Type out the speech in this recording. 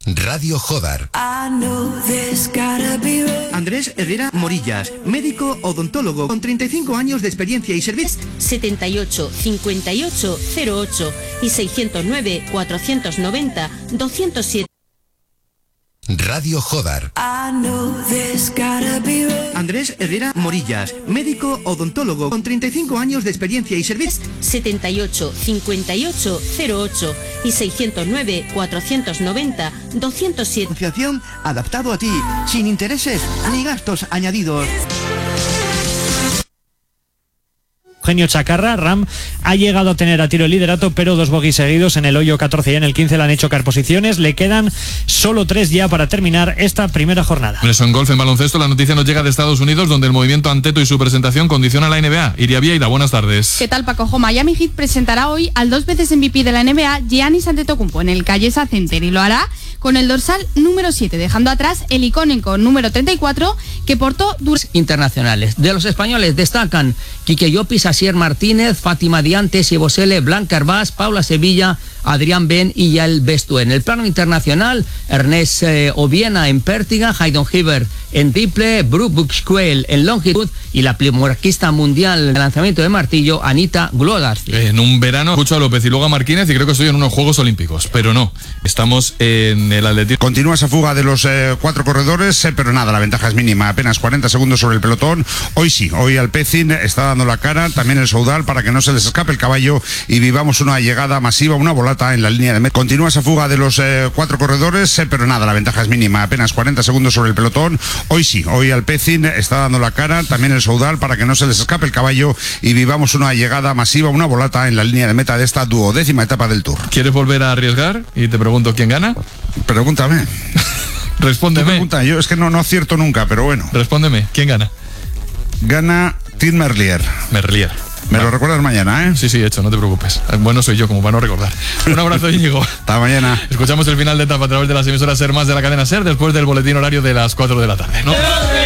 Radio Jodar. Andrés Herrera Morillas, médico odontólogo con 35 años de experiencia y servicio. 78 58 08 y 609 490 207. Radio Jodar. Andrés Herrera Morillas, médico odontólogo con 35 años de experiencia y servicio. 78 58 08 y 609 490 207. Financiación adaptado a ti, sin intereses ni gastos añadidos. Eugenio Chacarra, Ram ha llegado a tener a tiro el liderato, pero 2 bogies seguidos en el hoyo 14 y en el 15 le han hecho caer posiciones. Le quedan solo 3 ya para terminar esta primera jornada. Eso en golf, en baloncesto, la noticia nos llega de Estados Unidos, donde el movimiento Anteto y su presentación condiciona a la NBA. Iria Vieira, buenas tardes. ¿Qué tal, Paco? Miami Heat presentará hoy al 2 veces MVP de la NBA, Giannis Antetokounmpo, en el Callesa Center, y lo hará con el dorsal número 7, dejando atrás el icónico número 34 que portó internacionales. De los españoles destacan Quique Llopis, Asier Martínez, Fátima Diantes, Ibosele, Blanca Herbás, Paula Sevilla, Adrián Ben y Yael Bestú. En el plano internacional, Ernest Obiena en pértiga, Haydon Hibbert en triple, Brooke Buxquel en longitud y la plusmarquista mundial de lanzamiento de martillo, Anita Glodarzi. En un verano escucho a López y luego a Martínez y creo que estoy en unos Juegos Olímpicos, pero no, estamos en el atletismo. Continúa esa fuga de los 4 corredores, pero nada, la ventaja es mínima, apenas 40 segundos sobre el pelotón. Hoy sí, hoy Alpecin está dando la cara, también el Soudal, para que no se les escape el caballo y vivamos una llegada masiva, una volata en la línea de meta. Continúa esa fuga de los 4 corredores, pero nada, la ventaja es mínima, apenas 40 segundos sobre el pelotón. Hoy sí, hoy Alpecin está dando la cara, también el Soudal, para que no se les escape el caballo y vivamos una llegada masiva, una volata en la línea de meta de esta 12ª etapa del Tour. ¿Quieres volver a arriesgar? Y te pregunto, ¿quién gana? Pregúntame. Respóndeme. Pregunta, yo es que no acierto nunca, pero bueno. Respóndeme, ¿quién gana? Gana Tim Merlier. Merlier. Me lo recuerdas mañana, ¿eh? Sí, hecho, no te preocupes. Bueno soy yo, como para no recordar. Un abrazo, Íñigo. Hasta mañana. Escuchamos el final de etapa a través de las emisoras SER Más de la cadena SER después del boletín horario de las 4 de la tarde, ¿no?